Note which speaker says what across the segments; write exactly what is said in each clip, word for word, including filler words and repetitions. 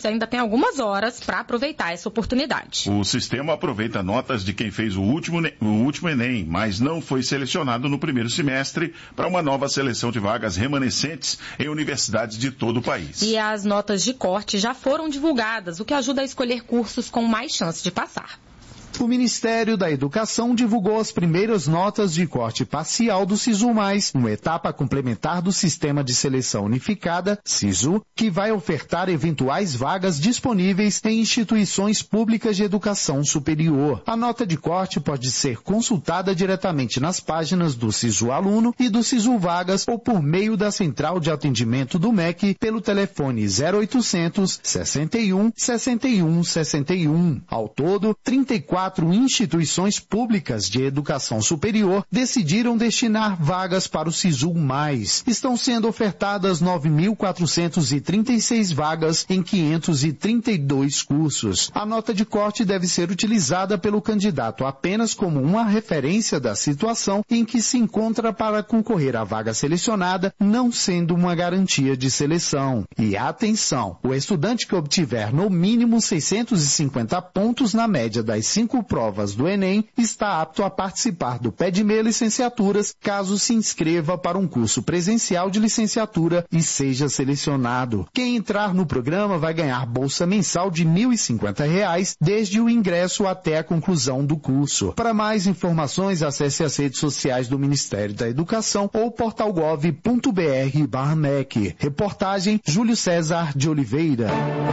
Speaker 1: estudantes ainda têm algumas horas para aproveitar essa oportunidade.
Speaker 2: O sistema aproveita notas de quem fez o último, o último Enem, mas não foi selecionado no primeiro semestre para uma nova seleção de vagas remanescentes em universidades de todo o país.
Speaker 1: E as notas de corte já foram divulgadas, o que ajuda a escolher cursos com mais chance de passar.
Speaker 3: O Ministério da Educação divulgou as primeiras notas de corte parcial do SISU+, uma etapa complementar do Sistema de Seleção Unificada, SISU, que vai ofertar eventuais vagas disponíveis em instituições públicas de educação superior. A nota de corte pode ser consultada diretamente nas páginas do SISU Aluno e do SISU Vagas ou por meio da Central de Atendimento do M E C pelo telefone zero oitocentos, sessenta e um, sessenta e um, sessenta e um. Ao todo, trinta e quatro instituições públicas de educação superior decidiram destinar vagas para o SISU+. Estão sendo ofertadas nove mil quatrocentas e trinta e seis vagas em quinhentos e trinta e dois cursos. A nota de corte deve ser utilizada pelo candidato apenas como uma referência da situação em que se encontra para concorrer à vaga selecionada, não sendo uma garantia de seleção. E atenção, o estudante que obtiver no mínimo seiscentos e cinquenta pontos na média das cinco provas do Enem está apto a participar do PEDME Licenciaturas, caso se inscreva para um curso presencial de licenciatura e seja selecionado. Quem entrar no programa vai ganhar bolsa mensal de mil e cinquenta reais desde o ingresso até a conclusão do curso. Para mais informações, acesse as redes sociais do Ministério da Educação ou portal gov ponto br barra M E C. Reportagem Júlio César de Oliveira.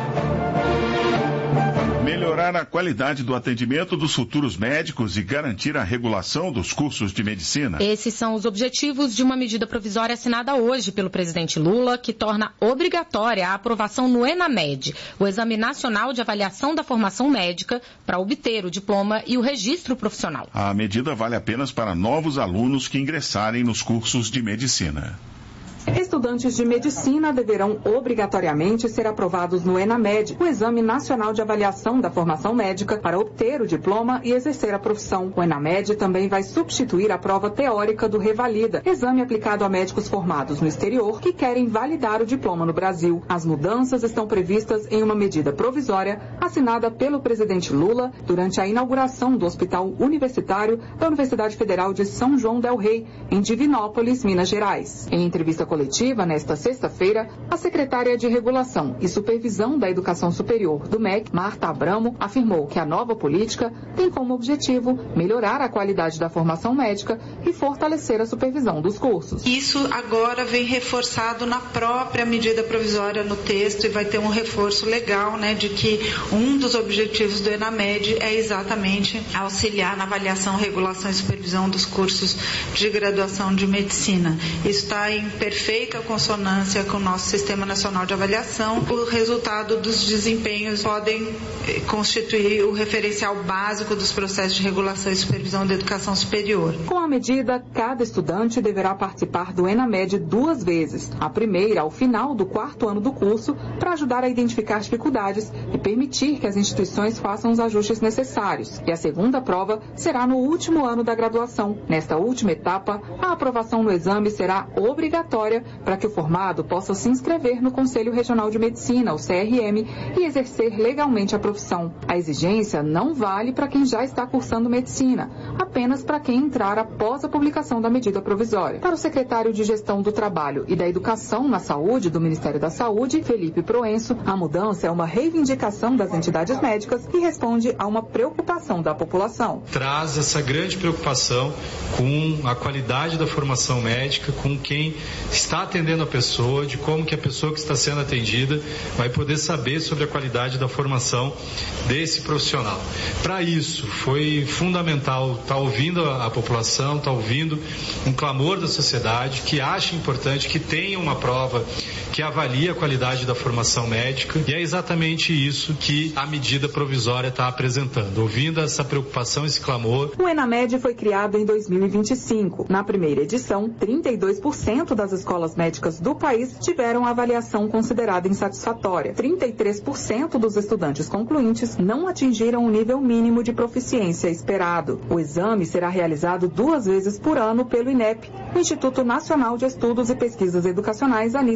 Speaker 2: Melhorar a qualidade do atendimento dos futuros médicos e garantir a regulação dos cursos de medicina.
Speaker 1: Esses são os objetivos de uma medida provisória assinada hoje pelo presidente Lula, que torna obrigatória a aprovação no ENAMED, o Exame Nacional de Avaliação da Formação Médica, para obter o diploma e o registro profissional.
Speaker 2: A medida vale apenas para novos alunos que ingressarem nos cursos de medicina.
Speaker 4: Estudantes de medicina deverão obrigatoriamente ser aprovados no ENAMED, o Exame Nacional de Avaliação da Formação Médica, para obter o diploma e exercer a profissão. O ENAMED também vai substituir a prova teórica do Revalida, exame aplicado a médicos formados no exterior que querem validar o diploma no Brasil. As mudanças estão previstas em uma medida provisória assinada pelo presidente Lula durante a inauguração do Hospital Universitário da Universidade Federal de São João del Rei, em Divinópolis, Minas Gerais. Em entrevista coletiva, nesta sexta-feira, a secretária de Regulação e Supervisão da Educação Superior do M E C, Marta Abramo, afirmou que a nova política tem como objetivo melhorar a qualidade da formação médica e fortalecer a supervisão dos cursos.
Speaker 5: Isso agora vem reforçado na própria medida provisória no texto e vai ter um reforço legal, né, de que um dos objetivos do ENAMED é exatamente auxiliar na avaliação, regulação e supervisão dos cursos de graduação de medicina. Isso está em perfeita consonância com o nosso Sistema Nacional de Avaliação. O resultado dos desempenhos podem constituir o referencial básico dos processos de regulação e supervisão da educação superior.
Speaker 4: Com a medida, cada estudante deverá participar do ENAMED duas vezes. A primeira, ao final do quarto ano do curso, para ajudar a identificar dificuldades e permitir que as instituições façam os ajustes necessários. E a segunda prova será no último ano da graduação. Nesta última etapa, a aprovação no exame será obrigatória para que o formado possa se inscrever no Conselho Regional de Medicina, o C R M, e exercer legalmente a profissão. A exigência não vale para quem já está cursando medicina, apenas para quem entrar após a publicação da medida provisória. Para o secretário de Gestão do Trabalho e da Educação na Saúde do Ministério da Saúde, Felipe Proenço, a mudança é uma reivindicação das entidades médicas e responde a uma preocupação da população.
Speaker 6: Traz essa grande preocupação com a qualidade da formação médica, com quem está atendendo a pessoa, de como que a pessoa que está sendo atendida vai poder saber sobre a qualidade da formação desse profissional. Para isso, foi fundamental estar ouvindo a, a população, estar ouvindo um clamor da sociedade que acha importante que tenha uma prova que avalie a qualidade da formação médica, e é exatamente isso que a medida provisória está apresentando. Ouvindo essa preocupação, esse clamor.
Speaker 4: O ENAMED foi criado em dois mil e vinte e cinco. Na primeira edição, trinta e dois por cento das escolas médicas do país tiveram a avaliação considerada insatisfatória. trinta e três por cento dos estudantes concluintes não atingiram o nível mínimo de proficiência esperado. O exame será realizado duas vezes por ano pelo INEP, o Instituto Nacional de Estudos e Pesquisas Educacionais Anísio Teixeira.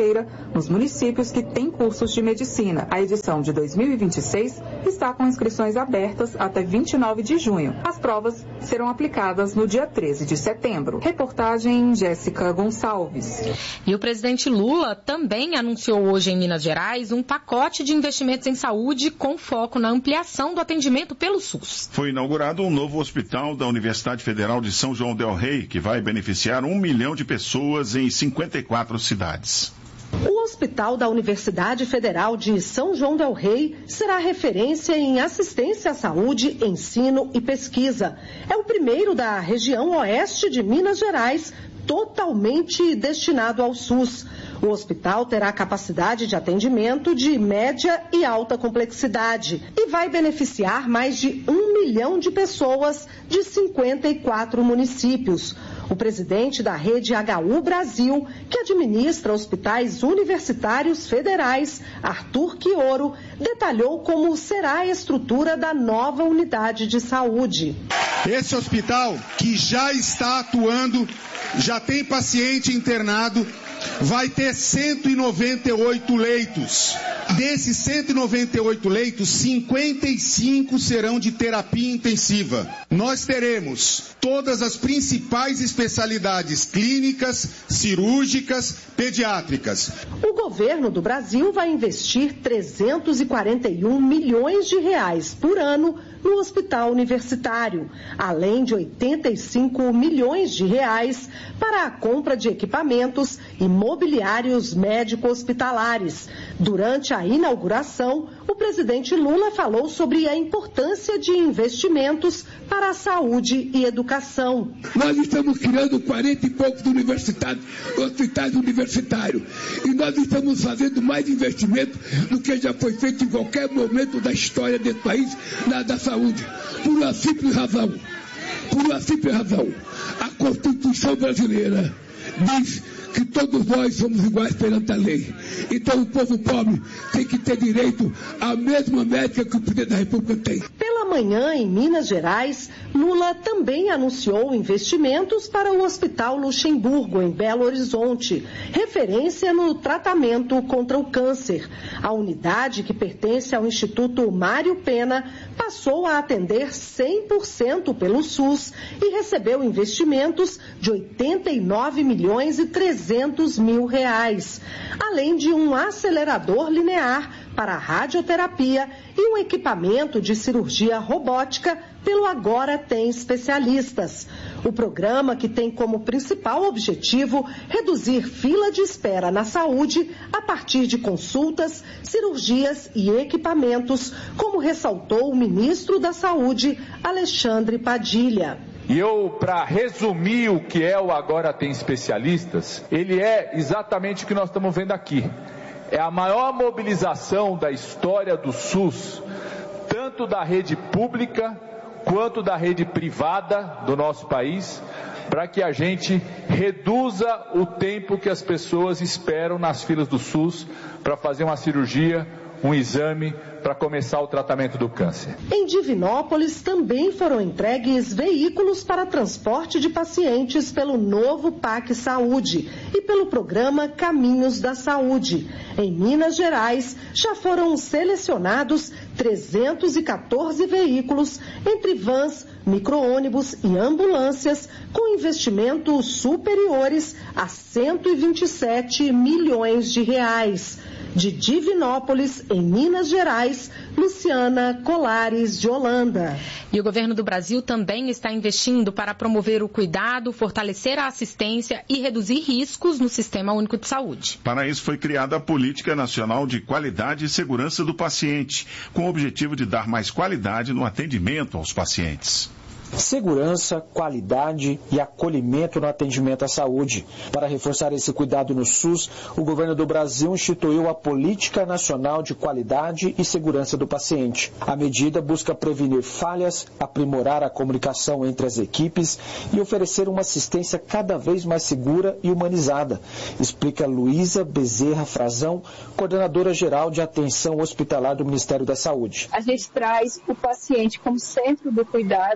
Speaker 4: Teixeira, nos municípios que têm cursos de medicina. A edição de dois mil e vinte e seis está com inscrições abertas até vinte e nove de junho. As provas serão aplicadas no dia treze de setembro. Reportagem Jéssica Gonçalves.
Speaker 1: E o presidente Lula também anunciou hoje em Minas Gerais um pacote de investimentos em saúde com foco na ampliação do atendimento pelo SUS.
Speaker 2: Foi inaugurado um novo hospital da Universidade Federal de São João del Rei, que vai beneficiar um milhão de pessoas em cinquenta e quatro cidades.
Speaker 7: O Hospital da Universidade Federal de São João del Rei será referência em assistência à saúde, ensino e pesquisa. É o primeiro da região oeste de Minas Gerais, totalmente destinado ao SUS. O hospital terá capacidade de atendimento de média e alta complexidade e vai beneficiar mais de um milhão de pessoas de cinquenta e quatro municípios. O presidente da rede H U Brasil, que administra hospitais universitários federais, Arthur Quioro, detalhou como será a estrutura da nova unidade de saúde.
Speaker 8: Esse hospital, que já está atuando, já tem paciente internado, vai ter cento e noventa e oito leitos. Desses cento e noventa e oito leitos, cinquenta e cinco serão de terapia intensiva. Nós teremos todas as principais especialidades clínicas, cirúrgicas, pediátricas.
Speaker 7: O governo do Brasil vai investir trezentos e quarenta e um milhões de reais por ano no hospital universitário, além de oitenta e cinco milhões de reais para a compra de equipamentos e mobiliários médico-hospitalares. Durante a inauguração, o presidente Lula falou sobre a importância de investimentos para a saúde e educação.
Speaker 9: Nós estamos criando quarenta e poucos universitários, hospitais universitários, e nós estamos fazendo mais investimento do que já foi feito em qualquer momento da história desse país, na da saúde, por uma simples razão. Por uma simples razão. A Constituição brasileira diz que todos nós somos iguais perante a lei. Então o povo pobre tem que ter direito à mesma médica que o presidente da República tem.
Speaker 7: Pela manhã, em Minas Gerais, Lula também anunciou investimentos para o Hospital Luxemburgo, em Belo Horizonte, referência no tratamento contra o câncer. A unidade, que pertence ao Instituto Mário Pena, passou a atender cem por cento pelo SUS e recebeu investimentos de oitenta e nove milhões e trezentos mil reais, além de um acelerador linear para radioterapia e um equipamento de cirurgia robótica pelo Agora Tem Especialistas. O programa, que tem como principal objetivo reduzir fila de espera na saúde a partir de consultas, cirurgias e equipamentos, como ressaltou o ministro da Saúde, Alexandre Padilha.
Speaker 10: E eu, para resumir o que é o Agora Tem Especialistas, ele é exatamente o que nós estamos vendo aqui. É a maior mobilização da história do SUS, tanto da rede pública quanto da rede privada do nosso país, para que a gente reduza o tempo que as pessoas esperam nas filas do SUS para fazer uma cirurgia, um exame, para começar o tratamento do câncer.
Speaker 7: Em Divinópolis também foram entregues veículos para transporte de pacientes pelo novo P A C Saúde e pelo programa Caminhos da Saúde. Em Minas Gerais, já foram selecionados trezentos e quatorze veículos, entre vans, micro-ônibus e ambulâncias, com investimentos superiores a cento e vinte e sete milhões de reais. De Divinópolis, em Minas Gerais, Luciana Colares de Holanda.
Speaker 1: E o governo do Brasil também está investindo para promover o cuidado, fortalecer a assistência e reduzir riscos no Sistema Único de Saúde.
Speaker 2: Para isso foi criada a Política Nacional de Qualidade e Segurança do Paciente, com o objetivo de dar mais qualidade no atendimento aos pacientes.
Speaker 11: Segurança, qualidade e acolhimento no atendimento à saúde. Para reforçar esse cuidado no SUS, o governo do Brasil instituiu a Política Nacional de Qualidade e Segurança do Paciente. A medida busca prevenir falhas, aprimorar a comunicação entre as equipes e oferecer uma assistência cada vez mais segura e humanizada, explica Luísa Bezerra Frazão, coordenadora geral de atenção hospitalar do Ministério da Saúde.
Speaker 12: A gente traz o paciente como centro do cuidado, esse é o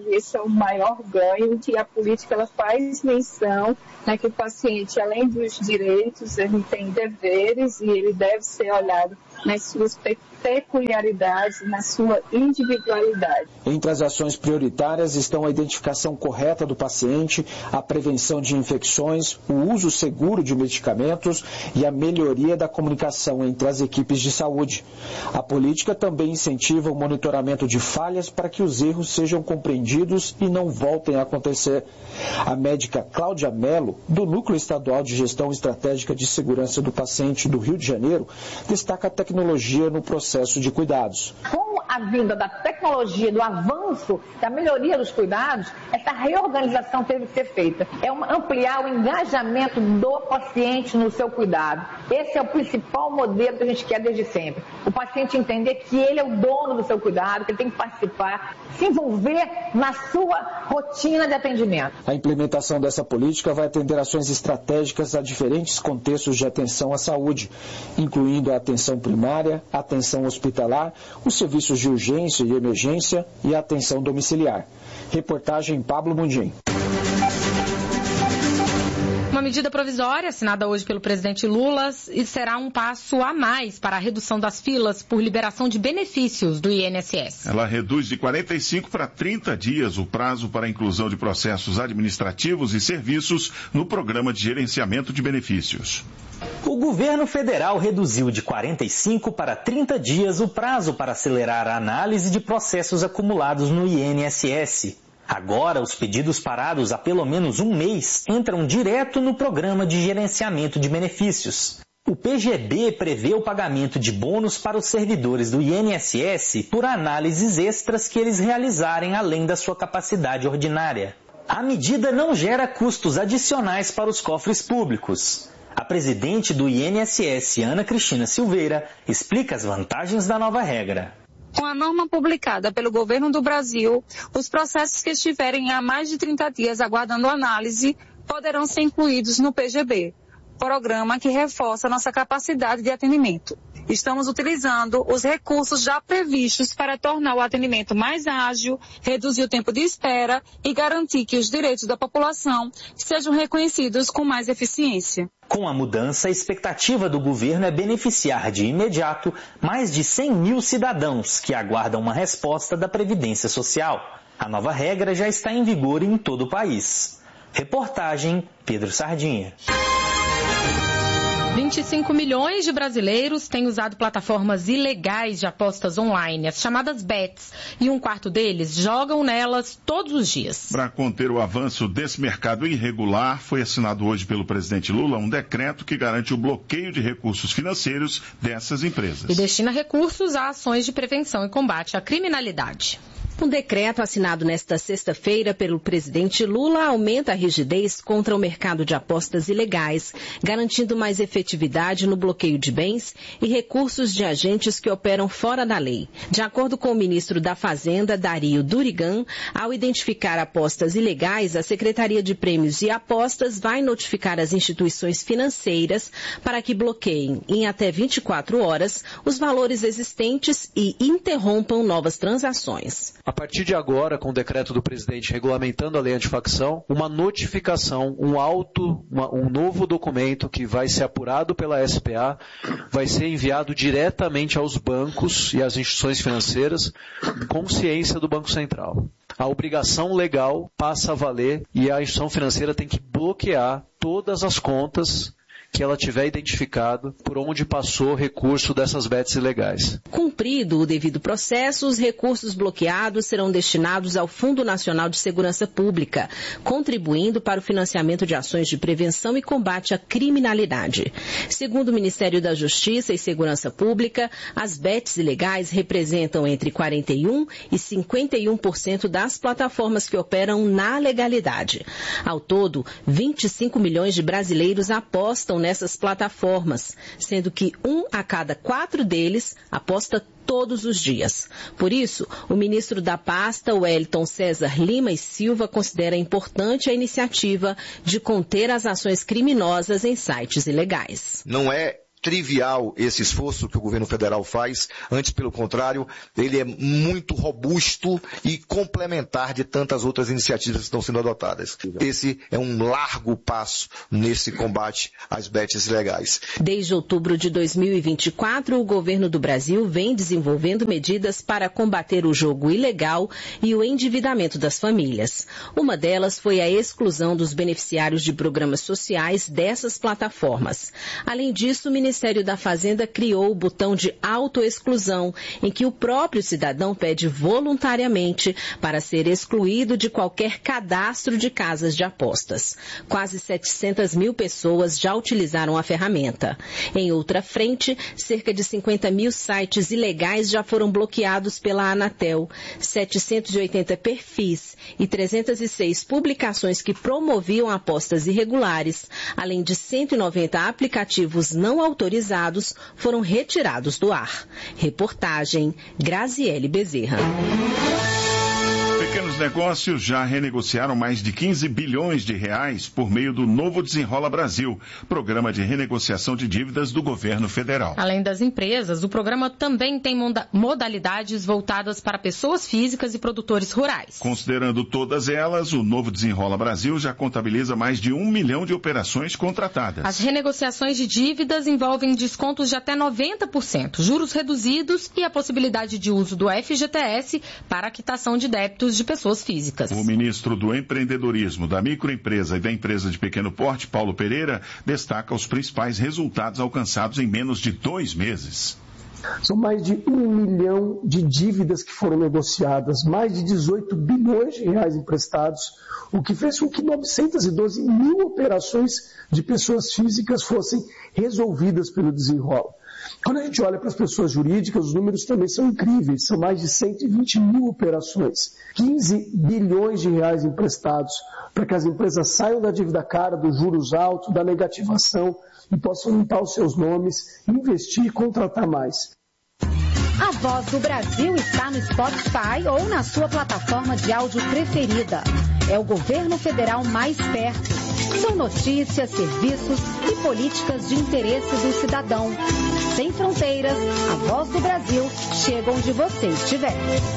Speaker 12: o maior ganho, que a política ela faz menção, né, que o paciente, além dos direitos, ele tem deveres e ele deve ser olhado nas suas peculiaridades, na sua individualidade.
Speaker 11: Entre as ações prioritárias estão a identificação correta do paciente, a prevenção de infecções, o uso seguro de medicamentos e a melhoria da comunicação entre as equipes de saúde. A política também incentiva o monitoramento de falhas para que os erros sejam compreendidos e não voltem a acontecer. A médica Cláudia Mello, do Núcleo Estadual de Gestão Estratégica de Segurança do Paciente do Rio de Janeiro, destaca a tecnologia no processo de cuidados.
Speaker 13: Com a vinda da tecnologia, do avanço, da melhoria dos cuidados, essa reorganização teve que ser feita. É um, ampliar o engajamento do paciente no seu cuidado. Esse é o principal modelo que a gente quer desde sempre. O paciente entender que ele é o dono do seu cuidado, que ele tem que participar, se envolver na sua rotina de atendimento.
Speaker 11: A implementação dessa política vai atender ações estratégicas a diferentes contextos de atenção à saúde, incluindo a atenção primária, a atenção hospitalar, os serviços de urgência e emergência e a atenção domiciliar. Reportagem Pablo Mundim.
Speaker 1: Uma medida provisória assinada hoje pelo presidente Lula e será um passo a mais para a redução das filas por liberação de benefícios do I N S S.
Speaker 2: Ela reduz de quarenta e cinco para trinta dias o prazo para a inclusão de processos administrativos e serviços no programa de gerenciamento de benefícios.
Speaker 14: O governo federal reduziu de quarenta e cinco para trinta dias o prazo para acelerar a análise de processos acumulados no I N S S. Agora, os pedidos parados há pelo menos um mês entram direto no programa de gerenciamento de benefícios. O P G B prevê o pagamento de bônus para os servidores do I N S S por análises extras que eles realizarem além da sua capacidade ordinária. A medida não gera custos adicionais para os cofres públicos. A presidente do I N S S, Ana Cristina Silveira, explica as vantagens da nova regra.
Speaker 12: Com a norma publicada pelo governo do Brasil, os processos que estiverem há mais de trinta dias aguardando análise poderão ser incluídos no P G B, programa que reforça nossa capacidade de atendimento. Estamos utilizando os recursos já previstos para tornar o atendimento mais ágil, reduzir o tempo de espera e garantir que os direitos da população sejam reconhecidos com mais eficiência.
Speaker 14: Com a mudança, a expectativa do governo é beneficiar de imediato mais de cem mil cidadãos que aguardam uma resposta da Previdência Social. A nova regra já está em vigor em todo o país. Reportagem Pedro Sardinha.
Speaker 1: vinte e cinco milhões de brasileiros têm usado plataformas ilegais de apostas online, as chamadas bets, e um quarto deles jogam nelas todos os dias.
Speaker 2: Para conter o avanço desse mercado irregular, foi assinado hoje pelo presidente Lula um decreto que garante o bloqueio de recursos financeiros dessas empresas.
Speaker 1: E destina recursos a ações de prevenção e combate à criminalidade.
Speaker 15: Um decreto assinado nesta sexta-feira pelo presidente Lula aumenta a rigidez contra o mercado de apostas ilegais, garantindo mais efetividade no bloqueio de bens e recursos de agentes que operam fora da lei. De acordo com o ministro da Fazenda, Dario Durigan, ao identificar apostas ilegais, a Secretaria de Prêmios e Apostas vai notificar as instituições financeiras para que bloqueiem, em até vinte e quatro horas, os valores existentes e interrompam novas transações.
Speaker 16: A partir de agora, com o decreto do presidente regulamentando a lei antifacção, uma notificação, um auto, uma, um novo documento que vai ser apurado pela S P A, vai ser enviado diretamente aos bancos e às instituições financeiras, com ciência do Banco Central. A obrigação legal passa a valer e a instituição financeira tem que bloquear todas as contas que ela tiver identificado por onde passou recurso dessas bets ilegais.
Speaker 15: Cumprido o devido processo, os recursos bloqueados serão destinados ao Fundo Nacional de Segurança Pública, contribuindo para o financiamento de ações de prevenção e combate à criminalidade. Segundo o Ministério da Justiça e Segurança Pública, as bets ilegais representam entre quarenta e um por cento e cinquenta e um por cento das plataformas que operam na legalidade. Ao todo, vinte e cinco milhões de brasileiros apostam nessas plataformas, sendo que um a cada quatro deles aposta todos os dias. Por isso, o ministro da pasta, Wellington César Lima e Silva, considera importante a iniciativa de conter as ações criminosas em sites ilegais.
Speaker 17: Não é trivial esse esforço que o governo federal faz, antes, pelo contrário, ele é muito robusto e complementar de tantas outras iniciativas que estão sendo adotadas. Esse é um largo passo nesse combate às bets ilegais.
Speaker 15: Desde outubro de dois mil e vinte e quatro, o governo do Brasil vem desenvolvendo medidas para combater o jogo ilegal e o endividamento das famílias. Uma delas foi a exclusão dos beneficiários de programas sociais dessas plataformas. Além disso, o Ministério da Fazenda criou o botão de autoexclusão, em que o próprio cidadão pede voluntariamente para ser excluído de qualquer cadastro de casas de apostas. Quase setecentas mil pessoas já utilizaram a ferramenta. Em outra frente, cerca de cinquenta mil sites ilegais já foram bloqueados pela Anatel, setecentos e oitenta perfis e trezentas e seis publicações que promoviam apostas irregulares, além de cento e noventa aplicativos não autorizados foram retirados do ar. Reportagem Graziele Bezerra.
Speaker 2: Pequenos negócios já renegociaram mais de quinze bilhões de reais por meio do Novo Desenrola Brasil, programa de renegociação de dívidas do governo federal.
Speaker 1: Além das empresas, o programa também tem modalidades voltadas para pessoas físicas e produtores rurais.
Speaker 2: Considerando todas elas, o Novo Desenrola Brasil já contabiliza mais de um milhão de operações contratadas.
Speaker 1: As renegociações de dívidas envolvem descontos de até noventa por cento, juros reduzidos e a possibilidade de uso do F G T S para a quitação de débitos de pessoas físicas.
Speaker 2: O ministro do Empreendedorismo, da Microempresa e da Empresa de Pequeno Porte, Paulo Pereira, destaca os principais resultados alcançados em menos de dois meses.
Speaker 18: São mais de um milhão de dívidas que foram negociadas, mais de dezoito bilhões de reais emprestados, o que fez com que novecentas e doze mil operações de pessoas físicas fossem resolvidas pelo Desenrola. Quando a gente olha para as pessoas jurídicas, os números também são incríveis, são mais de cento e vinte mil operações, quinze bilhões de reais emprestados para que as empresas saiam da dívida cara, dos juros altos, da negativação e possam limpar os seus nomes, investir e contratar mais.
Speaker 19: A Voz do Brasil está no Spotify ou na sua plataforma de áudio preferida. É o governo federal mais perto. São notícias, serviços e políticas de interesse do cidadão. Sem fronteiras, a Voz do Brasil chega onde você estiver.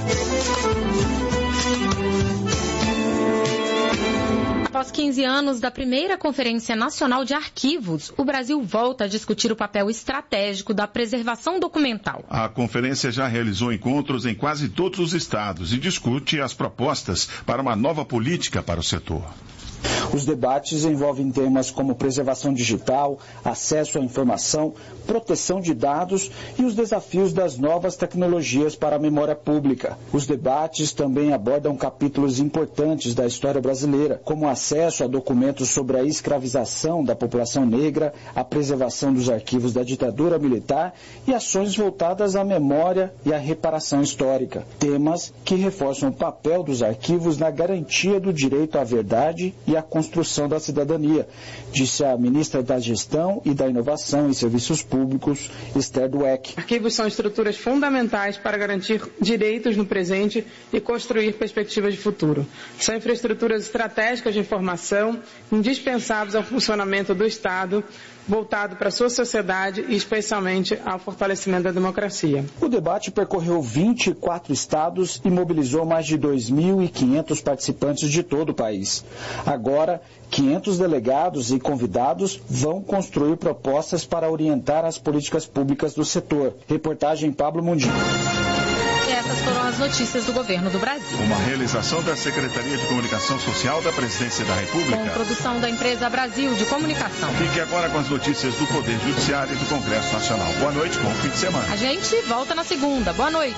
Speaker 1: Após quinze anos da primeira Conferência Nacional de Arquivos, o Brasil volta a discutir o papel estratégico da preservação documental.
Speaker 2: A conferência já realizou encontros em quase todos os estados e discute as propostas para uma nova política para o setor.
Speaker 11: Os debates envolvem temas como preservação digital, acesso à informação, proteção de dados e os desafios das novas tecnologias para a memória pública. Os debates também abordam capítulos importantes da história brasileira, como acesso a documentos sobre a escravização da população negra, a preservação dos arquivos da ditadura militar e ações voltadas à memória e à reparação histórica. Temas que reforçam o papel dos arquivos na garantia do direito à verdade e à construção da cidadania, disse a ministra da Gestão e da Inovação em Serviços Públicos, Esther Dweck.
Speaker 20: Arquivos são estruturas fundamentais para garantir direitos no presente e construir perspectivas de futuro. São infraestruturas estratégicas de informação indispensáveis ao funcionamento do Estado, voltado para a sua sociedade e especialmente ao fortalecimento da democracia.
Speaker 11: O debate percorreu vinte e quatro estados e mobilizou mais de dois mil e quinhentos participantes de todo o país. Agora, quinhentos delegados e convidados vão construir propostas para orientar as políticas públicas do setor. Reportagem Pablo Mundim.
Speaker 1: Essas foram as notícias do governo do Brasil.
Speaker 2: Uma realização da Secretaria de Comunicação Social da Presidência da República.
Speaker 1: Com produção da empresa Brasil de Comunicação.
Speaker 2: Fique agora com as notícias do Poder Judiciário e do Congresso Nacional. Boa noite, bom fim de semana.
Speaker 1: A gente volta na segunda. Boa noite.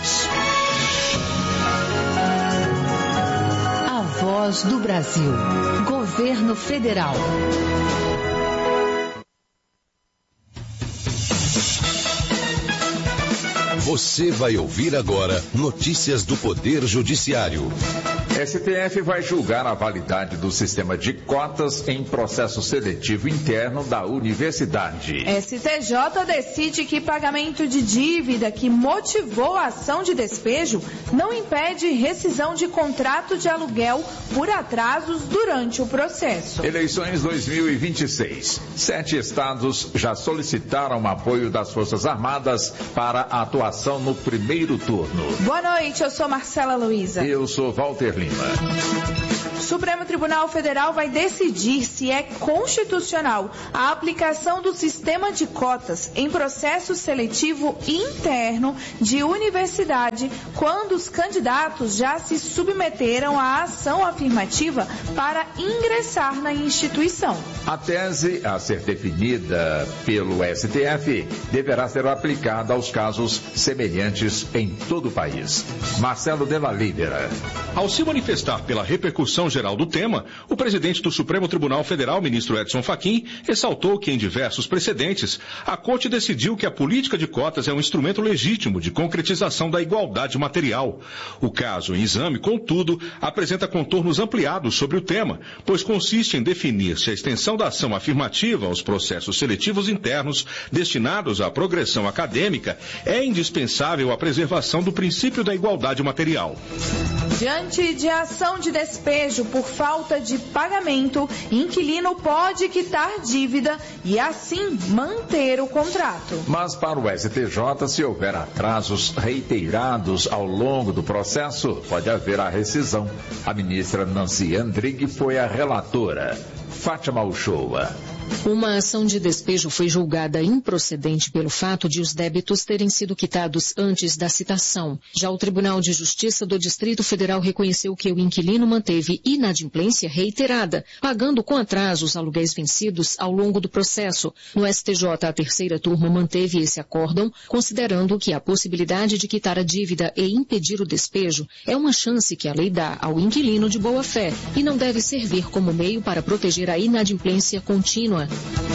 Speaker 19: A Voz do Brasil. Governo Federal.
Speaker 21: Você vai ouvir agora notícias do Poder Judiciário.
Speaker 22: S T F vai julgar a validade do sistema de cotas em processo seletivo interno da universidade.
Speaker 23: S T J decide que pagamento de dívida que motivou a ação de despejo não impede rescisão de contrato de aluguel por atrasos durante o processo.
Speaker 22: Eleições dois mil e vinte e seis. Sete estados já solicitaram apoio das Forças Armadas para a atuação no primeiro turno.
Speaker 23: Boa noite, eu sou Marcela Luiza.
Speaker 22: Eu sou Walter Lima.
Speaker 23: Supremo Tribunal Federal vai decidir se é constitucional a aplicação do sistema de cotas em processo seletivo interno de universidade quando os candidatos já se submeteram à ação afirmativa para ingressar na instituição.
Speaker 22: A tese a ser definida pelo S T F deverá ser aplicada aos casos semelhantes em todo o país. Marcelo Della Libera.
Speaker 24: Ao se manifestar pela repercussão geral do tema, o presidente do Supremo Tribunal Federal, ministro Edson Fachin, ressaltou que em diversos precedentes, a Corte decidiu que a política de cotas é um instrumento legítimo de concretização da igualdade material. O caso em exame, contudo, apresenta contornos ampliados sobre o tema, pois consiste em definir se a extensão da ação afirmativa aos processos seletivos internos destinados à progressão acadêmica é indispensável à preservação do princípio da igualdade material.
Speaker 23: Diante de ação de despejo por falta de pagamento, inquilino pode quitar dívida e assim manter o contrato.
Speaker 22: Mas para o S T J, se houver atrasos reiterados ao longo do processo, pode haver a rescisão. A ministra Nancy Andrighi foi a relatora. Fátima Uchoa.
Speaker 25: Uma ação de despejo foi julgada improcedente pelo fato de os débitos terem sido quitados antes da citação. Já o Tribunal de Justiça do Distrito Federal reconheceu que o inquilino manteve inadimplência reiterada, pagando com atraso os aluguéis vencidos ao longo do processo. No S T J, a terceira turma manteve esse acórdão, considerando que a possibilidade de quitar a dívida e impedir o despejo é uma chance que a lei dá ao inquilino de boa-fé e não deve servir como meio para proteger a inadimplência contínua.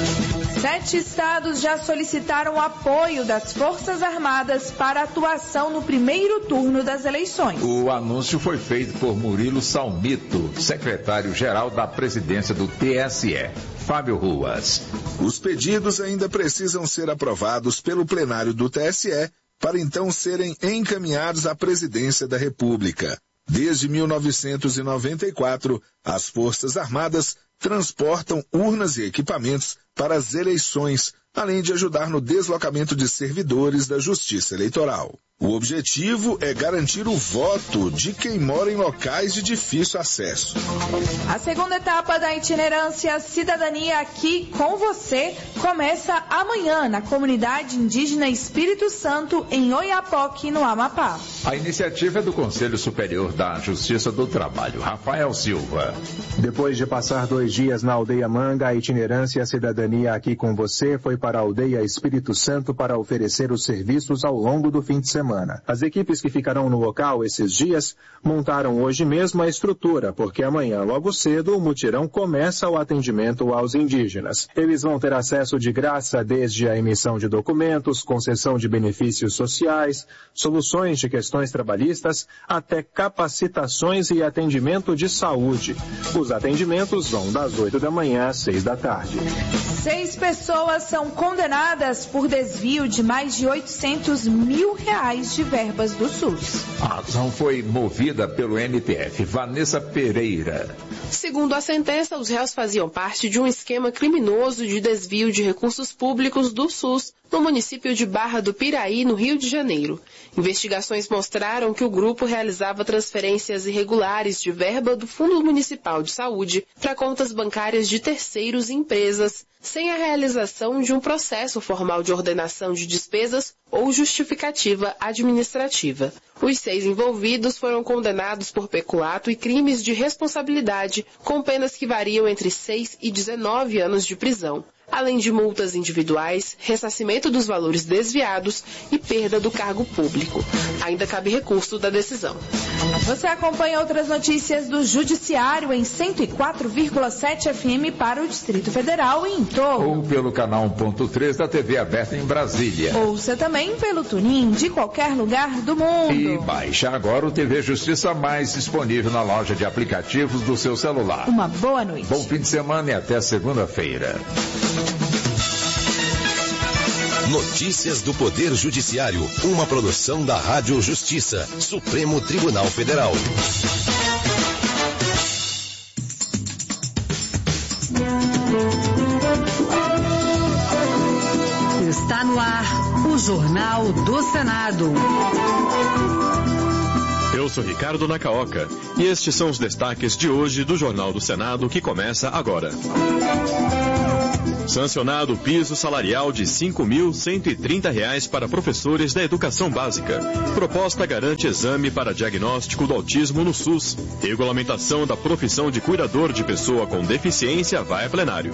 Speaker 23: Sete estados já solicitaram apoio das Forças Armadas para atuação no primeiro turno das eleições.
Speaker 22: O anúncio foi feito por Murilo Salmito, secretário-geral da presidência do T S E. Fábio Ruas.
Speaker 26: Os pedidos ainda precisam ser aprovados pelo plenário do T S E para então serem encaminhados à presidência da República. Desde mil novecentos e noventa e quatro, as Forças Armadas transportam urnas e equipamentos para as eleições, além de ajudar no deslocamento de servidores da Justiça Eleitoral. O objetivo é garantir o voto de quem mora em locais de difícil acesso.
Speaker 23: A segunda etapa da itinerância Cidadania Aqui com Você começa amanhã na comunidade indígena Espírito Santo, em Oiapoque, no Amapá.
Speaker 22: A iniciativa é do Conselho Superior da Justiça do Trabalho, Rafael Silva.
Speaker 27: Depois de passar dois dias na aldeia Manga, a itinerância Cidadania Aqui com Você foi para a aldeia Espírito Santo para oferecer os serviços ao longo do fim de semana. As equipes que ficarão no local esses dias montaram hoje mesmo a estrutura, porque amanhã, logo cedo, o mutirão começa o atendimento aos indígenas. Eles vão ter acesso de graça desde a emissão de documentos, concessão de benefícios sociais, soluções de questões trabalhistas, até capacitações e atendimento de saúde. Os atendimentos vão das oito da manhã às seis da tarde.
Speaker 23: Seis pessoas são condenadas por desvio de mais de oitocentos mil reais de verbas do SUS.
Speaker 22: A ação foi movida pelo M P F. Vanessa Pereira.
Speaker 28: Segundo a sentença, os réus faziam parte de um esquema criminoso de desvio de recursos públicos do SUS no município de Barra do Piraí, no Rio de Janeiro. Investigações mostraram que o grupo realizava transferências irregulares de verba do Fundo Municipal de Saúde para contas bancárias de terceiros e empresas, sem a realização de um processo formal de ordenação de despesas ou justificativa administrativa. Os seis envolvidos foram condenados por peculato e crimes de responsabilidade, com penas que variam entre seis e dezenove anos de prisão. além de multas individuais, ressarcimento dos valores desviados e perda do cargo público. Ainda cabe recurso da decisão.
Speaker 23: Você acompanha outras notícias do Judiciário em cento e quatro vírgula sete F M para o Distrito Federal e em torno.
Speaker 22: Ou pelo canal um ponto três da T V aberta em Brasília.
Speaker 23: Ouça também pelo TuneIn de qualquer lugar do mundo.
Speaker 22: E baixe agora o T V Justiça Mais, disponível na loja de aplicativos do seu celular.
Speaker 23: Uma boa noite.
Speaker 22: Bom fim de semana e até segunda-feira.
Speaker 21: Notícias do Poder Judiciário, uma produção da Rádio Justiça, Supremo Tribunal Federal.
Speaker 3: Está no ar o Jornal do Senado.
Speaker 4: Eu sou Ricardo Nacaoca e estes são os destaques de hoje do Jornal do Senado que começa agora. Sancionado o piso salarial de cinco mil cento e trinta reais para professores da educação básica. Proposta garante exame para diagnóstico do autismo no SUS. Regulamentação da profissão de cuidador de pessoa com deficiência vai a plenário.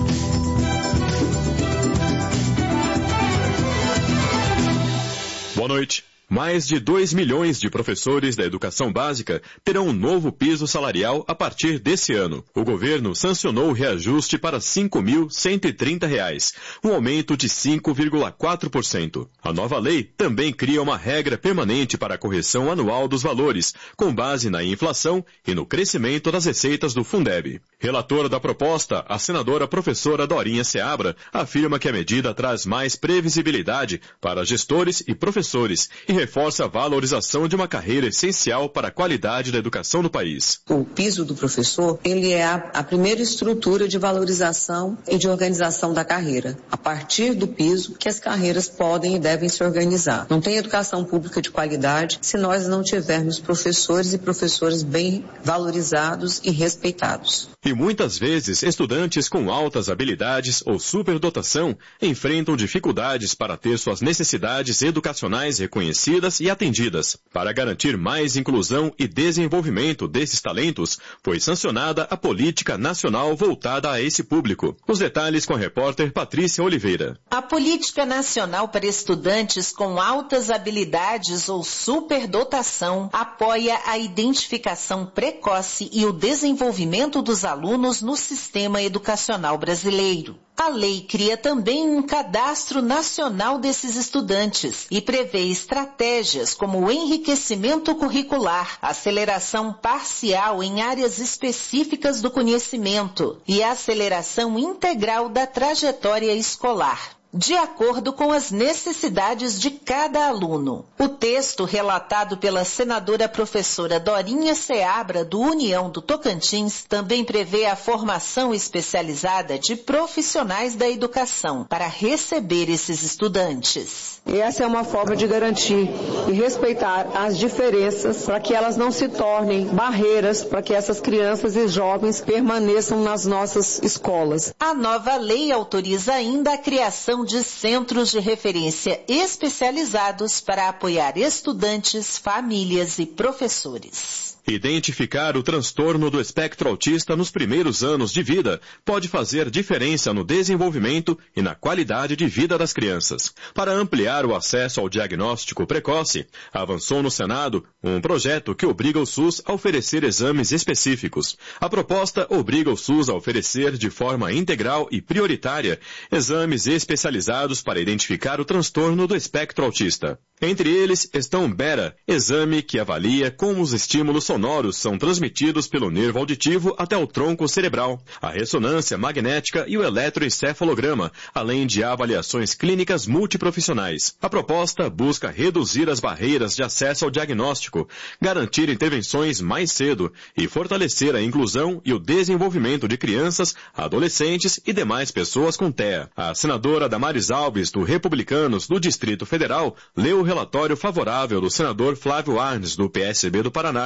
Speaker 4: Boa noite. Mais de dois milhões de professores da educação básica terão um novo piso salarial a partir desse ano. O governo sancionou o reajuste para cinco mil cento e trinta reais, um aumento de cinco vírgula quatro por cento. A nova lei também cria uma regra permanente para a correção anual dos valores, com base na inflação e no crescimento das receitas do Fundeb. Relatora da proposta, a senadora professora Dorinha Seabra, afirma que a medida traz mais previsibilidade para gestores e professores e reforça a valorização de uma carreira essencial para a qualidade da educação no país.
Speaker 5: O piso do professor, ele é a, a primeira estrutura de valorização e de organização da carreira. A partir do piso que as carreiras podem e devem se organizar. Não tem educação pública de qualidade se nós não tivermos professores e professoras bem valorizados e respeitados.
Speaker 4: E muitas vezes, estudantes com altas habilidades ou superdotação enfrentam dificuldades para ter suas necessidades educacionais reconhecidas e atendidas. Para garantir mais inclusão e desenvolvimento desses talentos, foi sancionada a Política Nacional voltada a esse público. Os detalhes com a repórter Patrícia Oliveira.
Speaker 6: A Política Nacional para Estudantes com Altas Habilidades ou Superdotação apoia a identificação precoce e o desenvolvimento dos alunos no sistema educacional brasileiro. A lei cria também um cadastro nacional desses estudantes e prevê estratégias como o enriquecimento curricular, aceleração parcial em áreas específicas do conhecimento e a aceleração integral da trajetória escolar, de acordo com as necessidades de cada aluno. O texto relatado pela senadora professora Dorinha Seabra, do União do Tocantins, também prevê a formação especializada de profissionais da educação para receber esses estudantes.
Speaker 7: E essa é uma forma de garantir e respeitar as diferenças para que elas não se tornem barreiras para que essas crianças e jovens permaneçam nas nossas escolas.
Speaker 6: A nova lei autoriza ainda a criação de centros de referência especializados para apoiar estudantes, famílias e professores.
Speaker 4: Identificar o transtorno do espectro autista nos primeiros anos de vida pode fazer diferença no desenvolvimento e na qualidade de vida das crianças. Para ampliar o acesso ao diagnóstico precoce, avançou no Senado um projeto que obriga o SUS a oferecer exames específicos. A proposta obriga o SUS a oferecer de forma integral e prioritária exames especializados para identificar o transtorno do espectro autista. Entre eles estão o BERA, exame que avalia como os estímulos sonoros são transmitidos pelo nervo auditivo até o tronco cerebral, a ressonância magnética e o eletroencefalograma, além de avaliações clínicas multiprofissionais. A proposta busca reduzir as barreiras de acesso ao diagnóstico, garantir intervenções mais cedo e fortalecer a inclusão e o desenvolvimento de crianças, adolescentes e demais pessoas com T E A. A senadora Damares Alves, do Republicanos do Distrito Federal, leu o relatório favorável do senador Flávio Arnes, do P S B do Paraná,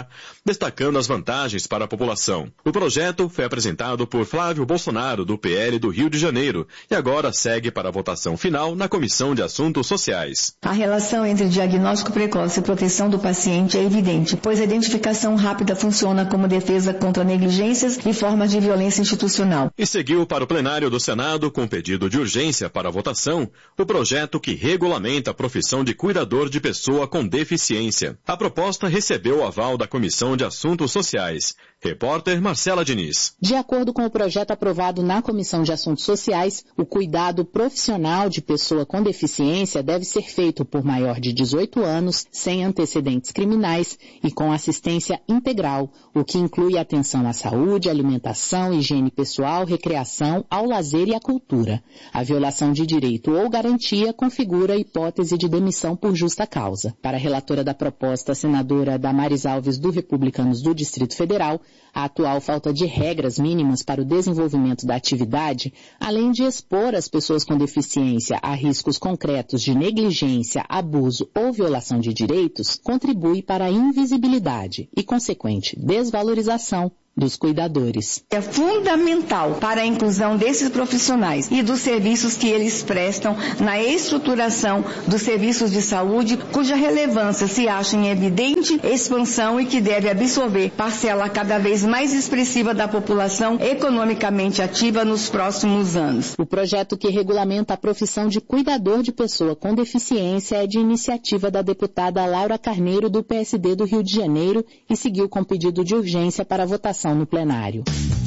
Speaker 4: destacando as vantagens para a população. O projeto foi apresentado por Flávio Bolsonaro, do P L do Rio de Janeiro, e agora segue para a votação final na Comissão de Assuntos Sociais.
Speaker 8: A relação entre diagnóstico precoce e proteção do paciente é evidente, pois a identificação rápida funciona como defesa contra negligências e formas de violência institucional.
Speaker 4: E seguiu para o plenário do Senado, com pedido de urgência para a votação, o projeto que regulamenta a profissão de cuidador de pessoa com deficiência. A proposta recebeu o aval da Comissão de Assuntos Sociais. Repórter Marcela Diniz.
Speaker 9: De acordo com o projeto aprovado na Comissão de Assuntos Sociais, o cuidado profissional de pessoa com deficiência deve ser feito por maior de dezoito anos, sem antecedentes criminais e com assistência integral, o que inclui atenção à saúde, alimentação, higiene pessoal, recreação, ao lazer e à cultura. A violação de direito ou garantia configura a hipótese de demissão por justa causa. Para a relatora da proposta, a senadora Damares Alves, do Republicanos do Distrito Federal, a atual falta de regras mínimas para o desenvolvimento da atividade, além de expor as pessoas com deficiência a riscos concretos de negligência, abuso ou violação de direitos, contribui para a invisibilidade e consequente desvalorização dos cuidadores.
Speaker 8: É fundamental para a inclusão desses profissionais e dos serviços que eles prestam na estruturação dos serviços de saúde, cuja relevância se acha em evidente expansão e que deve absorver parcela cada vez mais expressiva da população economicamente ativa nos próximos anos.
Speaker 9: O projeto que regulamenta a profissão de cuidador de pessoa com deficiência é de iniciativa da deputada Laura Carneiro, do P S D do Rio de Janeiro, e seguiu com pedido de urgência para a votação no plenário.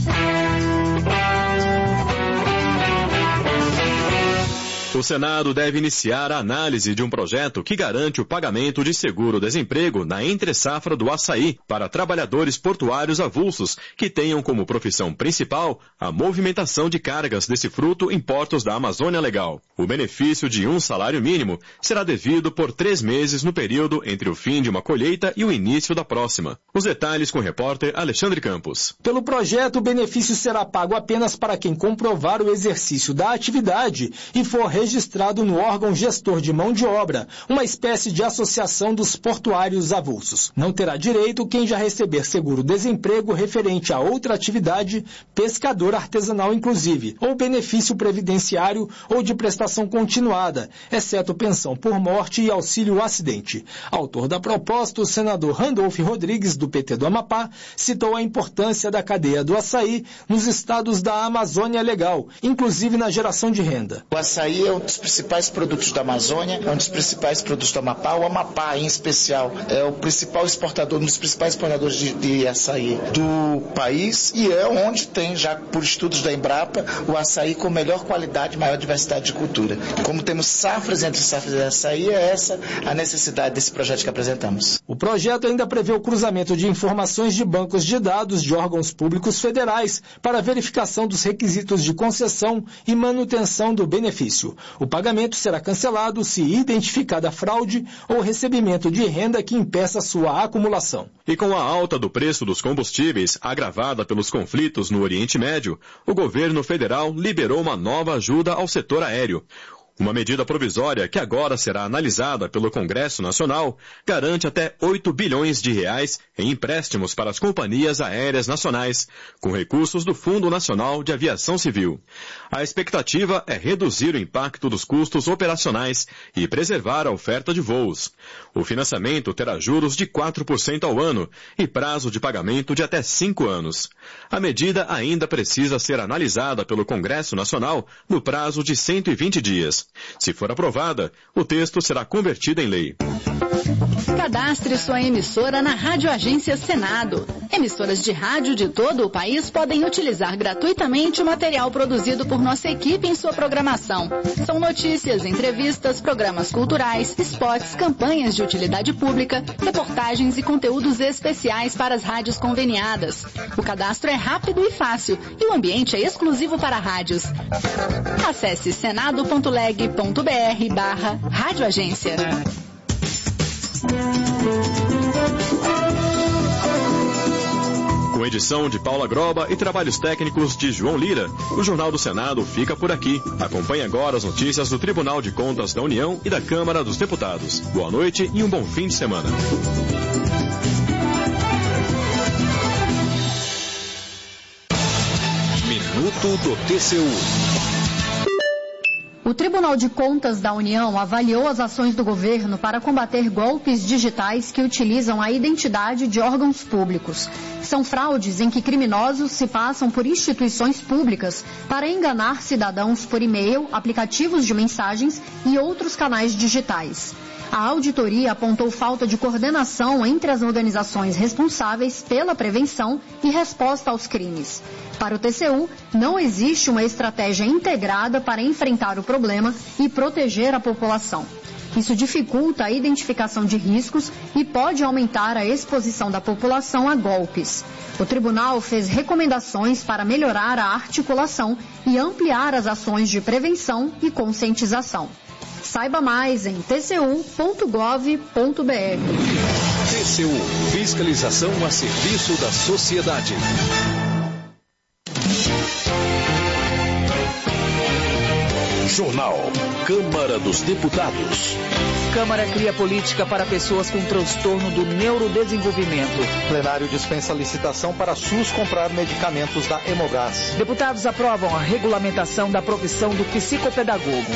Speaker 4: O Senado deve iniciar a análise de um projeto que garante o pagamento de seguro-desemprego na entre-safra do açaí para trabalhadores portuários avulsos que tenham como profissão principal a movimentação de cargas desse fruto em portos da Amazônia Legal. O benefício de um salário mínimo será devido por três meses no período entre o fim de uma colheita e o início da próxima. Os detalhes com o repórter Alexandre Campos.
Speaker 10: Pelo projeto, o benefício será pago apenas para quem comprovar o exercício da atividade e for registrado no órgão gestor de mão de obra, uma espécie de associação dos portuários avulsos. Não terá direito quem já receber seguro-desemprego referente a outra atividade, pescador artesanal inclusive, ou benefício previdenciário ou de prestação continuada, exceto pensão por morte e auxílio acidente. Autor da proposta, o senador Randolfo Rodrigues, do P T do Amapá, citou a importância da cadeia do açaí nos estados da Amazônia Legal, inclusive na geração de renda.
Speaker 12: O açaí é um dos principais produtos da Amazônia, é um dos principais produtos do Amapá. O Amapá, em especial, é o principal exportador, um dos principais exportadores de, de açaí do país e é onde tem, já por estudos da Embrapa, o açaí com melhor qualidade e maior diversidade de cultura. Como temos safras entre safras de açaí, é essa a necessidade desse projeto que apresentamos.
Speaker 10: O projeto ainda prevê o cruzamento de informações de bancos de dados de órgãos públicos federais para verificação dos requisitos de concessão e manutenção do benefício. O pagamento será cancelado se identificada fraude ou recebimento de renda que impeça sua acumulação.
Speaker 4: E com a alta do preço dos combustíveis, agravada pelos conflitos no Oriente Médio, o governo federal liberou uma nova ajuda ao setor aéreo. Uma medida provisória que agora será analisada pelo Congresso Nacional garante até oito bilhões de reais em empréstimos para as companhias aéreas nacionais, com recursos do Fundo Nacional de Aviação Civil. A expectativa é reduzir o impacto dos custos operacionais e preservar a oferta de voos. O financiamento terá juros de quatro por cento ao ano e prazo de pagamento de até cinco anos. A medida ainda precisa ser analisada pelo Congresso Nacional no prazo de cento e vinte dias. Se for aprovada, o texto será convertido em lei.
Speaker 13: Cadastre sua emissora na Rádio Agência Senado. Emissoras de rádio de todo o país podem utilizar gratuitamente o material produzido por nossa equipe em sua programação. São notícias, entrevistas, programas culturais, spots, campanhas de utilidade pública, reportagens e conteúdos especiais para as rádios conveniadas. O cadastro é rápido e fácil e o ambiente é exclusivo para rádios. Acesse senado.leg.br barra Rádio Agência.
Speaker 4: Com edição de Paula Groba e trabalhos técnicos de João Lira, o Jornal do Senado fica por aqui. Acompanhe agora as notícias do Tribunal de Contas da União e da Câmara dos Deputados. Boa noite e um bom fim de semana.
Speaker 21: Minuto do T C U.
Speaker 13: O Tribunal de Contas da União avaliou as ações do governo para combater golpes digitais que utilizam a identidade de órgãos públicos. São fraudes em que criminosos se passam por instituições públicas para enganar cidadãos por e-mail, aplicativos de mensagens e outros canais digitais. A auditoria apontou falta de coordenação entre as organizações responsáveis pela prevenção e resposta aos crimes. Para o T C U, não existe uma estratégia integrada para enfrentar o problema e proteger a população. Isso dificulta a identificação de riscos e pode aumentar a exposição da população a golpes. O tribunal fez recomendações para melhorar a articulação e ampliar as ações de prevenção e conscientização. Saiba mais em t c u ponto gov ponto b r.
Speaker 21: T C U, fiscalização a serviço da sociedade. Jornal Câmara dos Deputados.
Speaker 2: Câmara cria política para pessoas com transtorno do neurodesenvolvimento.
Speaker 11: Plenário dispensa licitação para SUS comprar medicamentos da Hemobras.
Speaker 2: Deputados aprovam a regulamentação da profissão do psicopedagogo.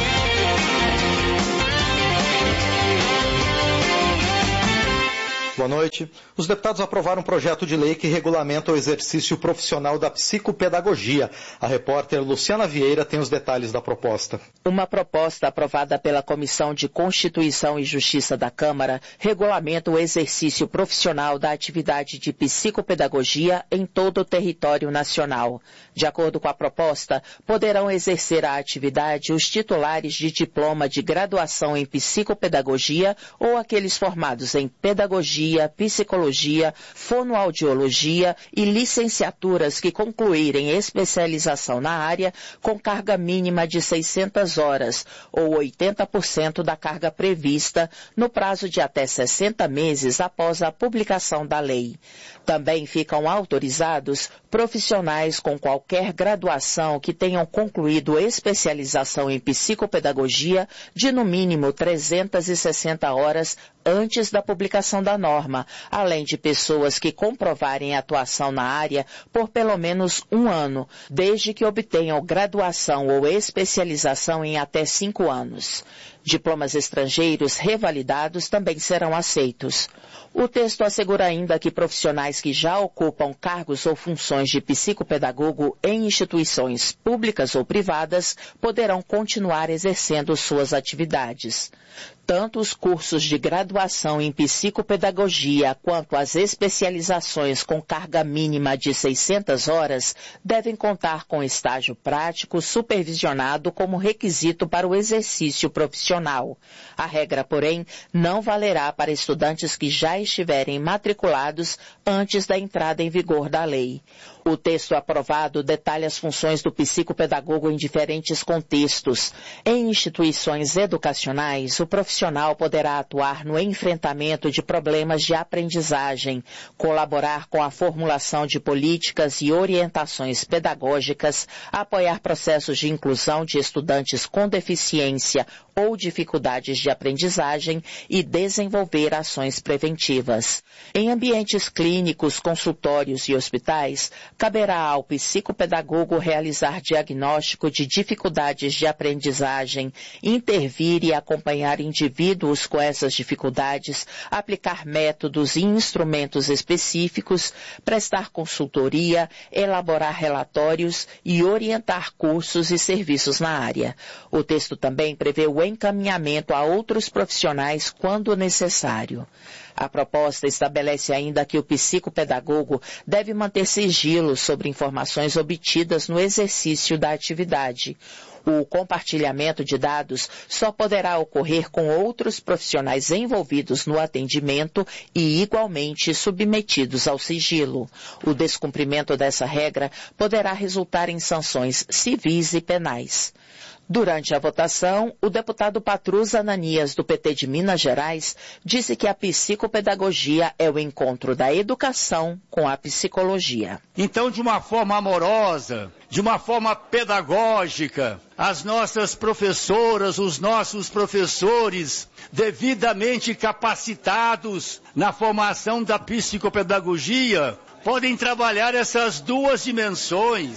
Speaker 11: Boa noite. Os deputados aprovaram um projeto de lei que regulamenta o exercício profissional da psicopedagogia. A repórter Luciana Vieira tem os detalhes da proposta.
Speaker 14: Uma proposta aprovada pela Comissão de Constituição e Justiça da Câmara regulamenta o exercício profissional da atividade de psicopedagogia em todo o território nacional. De acordo com a proposta, poderão exercer a atividade os titulares de diploma de graduação em psicopedagogia ou aqueles formados em pedagogia, psicologia, fonoaudiologia e licenciaturas que concluírem especialização na área com carga mínima de seiscentas horas ou oitenta por cento da carga prevista no prazo de até sessenta meses após a publicação da lei. Também ficam autorizados profissionais com qualquer graduação que tenham concluído especialização em psicopedagogia de no mínimo trezentas e sessenta horas antes da publicação da norma, além de pessoas que comprovarem atuação na área por pelo menos um ano, desde que obtenham graduação ou especialização em até cinco anos. Diplomas estrangeiros revalidados também serão aceitos. O texto assegura ainda que profissionais que já ocupam cargos ou funções de psicopedagogo em instituições públicas ou privadas poderão continuar exercendo suas atividades. Tanto os cursos de graduação em psicopedagogia quanto as especializações com carga mínima de seiscentas horas devem contar com estágio prático supervisionado como requisito para o exercício profissional. A regra, porém, não valerá para estudantes que já estiverem matriculados antes da entrada em vigor da lei. O texto aprovado detalha as funções do psicopedagogo em diferentes contextos. Em instituições educacionais, o profissional poderá atuar no enfrentamento de problemas de aprendizagem, colaborar com a formulação de políticas e orientações pedagógicas, apoiar processos de inclusão de estudantes com deficiência ou dificuldades de aprendizagem e desenvolver ações preventivas. Em ambientes clínicos, consultórios e hospitais, caberá ao psicopedagogo realizar diagnóstico de dificuldades de aprendizagem, intervir e acompanhar indivíduos com essas dificuldades, aplicar métodos e instrumentos específicos, prestar consultoria, elaborar relatórios e orientar cursos e serviços na área. O texto também prevê o encaminhamento a outros profissionais quando necessário. A proposta estabelece ainda que o psicopedagogo deve manter sigilo sobre informações obtidas no exercício da atividade. O compartilhamento de dados só poderá ocorrer com outros profissionais envolvidos no atendimento e igualmente submetidos ao sigilo. O descumprimento dessa regra poderá resultar em sanções civis e penais. Durante a votação, o deputado Patrus Ananias, do P T de Minas Gerais, disse que a psicopedagogia é o encontro da educação com a psicologia.
Speaker 15: Então, de uma forma amorosa, de uma forma pedagógica, as nossas professoras, os nossos professores, devidamente capacitados na formação da psicopedagogia, podem trabalhar essas duas dimensões.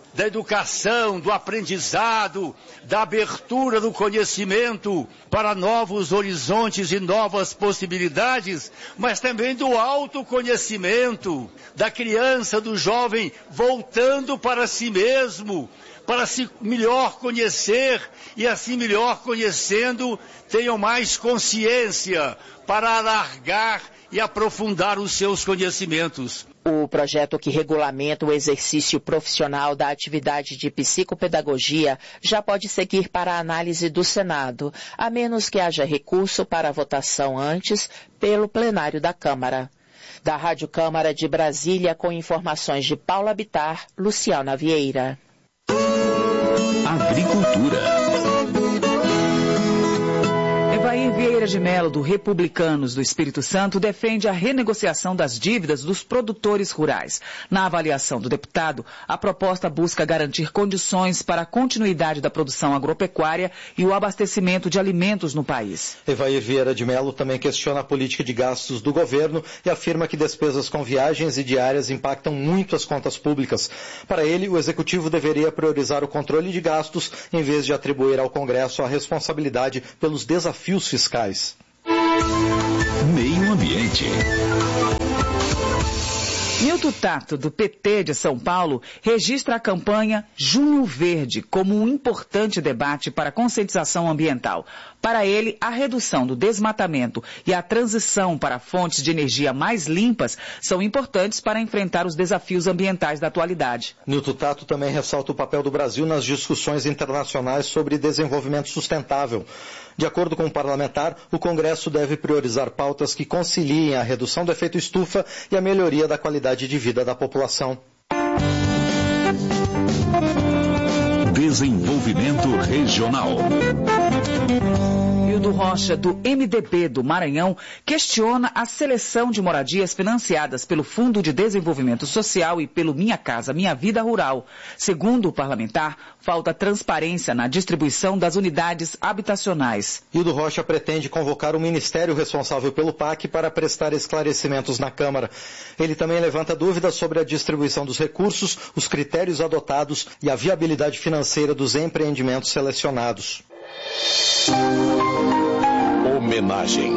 Speaker 15: da educação, do aprendizado, da abertura do conhecimento para novos horizontes e novas possibilidades, mas também do autoconhecimento, da criança, do jovem voltando para si mesmo, para se melhor conhecer e assim melhor conhecendo tenham mais consciência para alargar e aprofundar os seus conhecimentos.
Speaker 14: O projeto que regulamenta o exercício profissional da atividade de psicopedagogia já pode seguir para a análise do Senado, a menos que haja recurso para a votação antes pelo plenário da Câmara. Da Rádio Câmara de Brasília, com informações de Paula Bittar, Luciana Vieira.
Speaker 21: Agricultura.
Speaker 2: Evair Vieira de Mello, do Republicanos do Espírito Santo, defende a renegociação das dívidas dos produtores rurais. Na avaliação do deputado, a proposta busca garantir condições para a continuidade da produção agropecuária e o abastecimento de alimentos no país.
Speaker 11: Evair Vieira de Mello também questiona a política de gastos do governo e afirma que despesas com viagens e diárias impactam muito as contas públicas. Para ele, o executivo deveria priorizar o controle de gastos em vez de atribuir ao Congresso a responsabilidade pelos desafios fiscais.
Speaker 21: Meio Ambiente.
Speaker 2: Nilton Tato, do P T de São Paulo, registra a campanha Junho Verde como um importante debate para a conscientização ambiental. Para ele, a redução do desmatamento e a transição para fontes de energia mais limpas são importantes para enfrentar os desafios ambientais da atualidade.
Speaker 11: Nilton Tato também ressalta o papel do Brasil nas discussões internacionais sobre desenvolvimento sustentável. De acordo com o parlamentar, o Congresso deve priorizar pautas que conciliem a redução do efeito estufa e a melhoria da qualidade de vida da população.
Speaker 21: Desenvolvimento regional.
Speaker 2: Hildo Rocha, do M D B do Maranhão, questiona a seleção de moradias financiadas pelo Fundo de Desenvolvimento Social e pelo Minha Casa Minha Vida Rural. Segundo o parlamentar, falta transparência na distribuição das unidades habitacionais.
Speaker 11: Hildo Rocha pretende convocar o ministério responsável pelo P A C para prestar esclarecimentos na Câmara. Ele também levanta dúvidas sobre a distribuição dos recursos, os critérios adotados e a viabilidade financeira dos empreendimentos selecionados.
Speaker 21: Homenagem.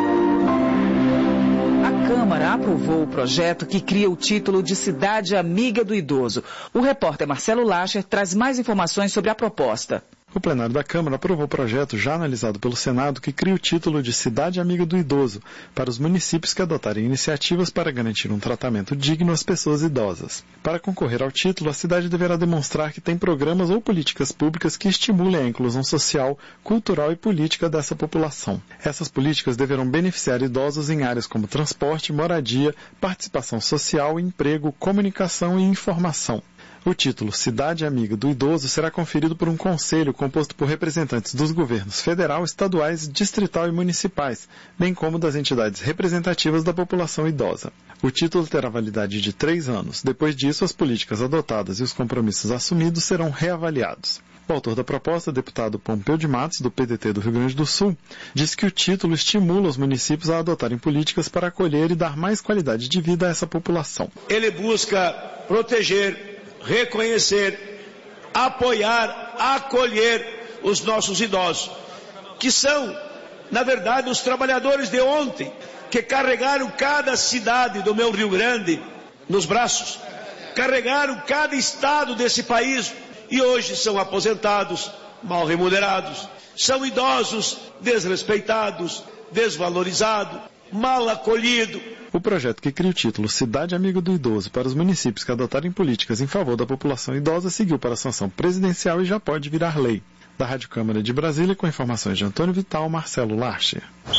Speaker 2: A Câmara aprovou o projeto que cria o título de Cidade Amiga do Idoso. O repórter Marcelo Lacher traz mais informações sobre a proposta.
Speaker 1: O plenário da Câmara aprovou o projeto já analisado pelo Senado que cria o título de Cidade Amiga do Idoso para os municípios que adotarem iniciativas para garantir um tratamento digno às pessoas idosas. Para concorrer ao título, a cidade deverá demonstrar que tem programas ou políticas públicas que estimulem a inclusão social, cultural e política dessa população. Essas políticas deverão beneficiar idosos em áreas como transporte, moradia, participação social, emprego, comunicação e informação. O título Cidade Amiga do Idoso será conferido por um conselho composto por representantes dos governos federal, estaduais, distrital e municipais, bem como das entidades representativas da população idosa. O título terá validade de três anos. Depois disso, as políticas adotadas e os compromissos assumidos serão reavaliados. O autor da proposta, deputado Pompeu de Matos, do P D T do Rio Grande do Sul, diz que o título estimula os municípios a adotarem políticas para acolher e dar mais qualidade de vida a essa população.
Speaker 16: Ele busca proteger, reconhecer, apoiar, acolher os nossos idosos, que são, na verdade, os trabalhadores de ontem, que carregaram cada cidade do meu Rio Grande nos braços, carregaram cada estado desse país e hoje são aposentados, mal remunerados, são idosos desrespeitados, desvalorizados, mal acolhidos.
Speaker 1: O projeto que cria o título Cidade Amiga do Idoso para os municípios que adotarem políticas em favor da população idosa seguiu para a sanção presidencial e já pode virar lei. Da Rádio Câmara de Brasília, com informações de Antônio Vital, Marcelo Larcher.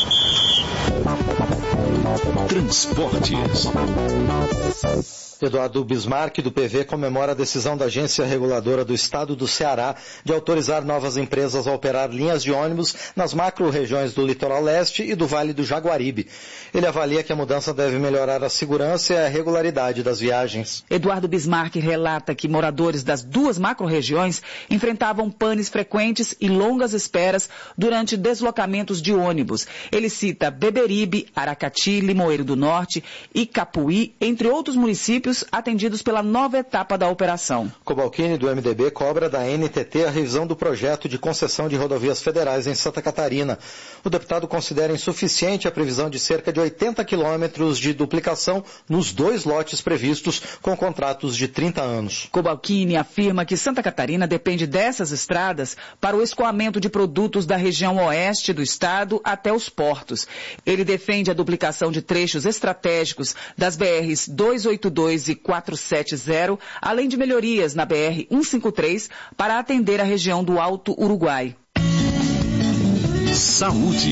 Speaker 21: Transportes.
Speaker 11: Eduardo Bismarck, do P V, comemora a decisão da Agência Reguladora do Estado do Ceará de autorizar novas empresas a operar linhas de ônibus nas macro-regiões do Litoral Leste e do Vale do Jaguaribe. Ele avalia que a mudança deve melhorar a segurança e a regularidade das viagens.
Speaker 2: Eduardo Bismarck relata que moradores das duas macro-regiões enfrentavam panes frequentes e longas esperas durante deslocamentos de ônibus. Ele cita Beberibe, Aracati, Limoeiro do Norte e Capuí, entre outros municípios municípios atendidos pela nova etapa da operação.
Speaker 11: Cobalcini, do M D B, cobra da N T T a revisão do projeto de concessão de rodovias federais em Santa Catarina. O deputado considera insuficiente a previsão de cerca de oitenta quilômetros de duplicação nos dois lotes previstos, com contratos de trinta anos.
Speaker 2: Cobalcini afirma que Santa Catarina depende dessas estradas para o escoamento de produtos da região oeste do estado até os portos. Ele defende a duplicação de trechos estratégicos das B Rs duzentos e oitenta e dois e quatrocentos e setenta, além de melhorias na B R cento e cinquenta e três para atender a região do Alto Uruguai.
Speaker 21: Saúde.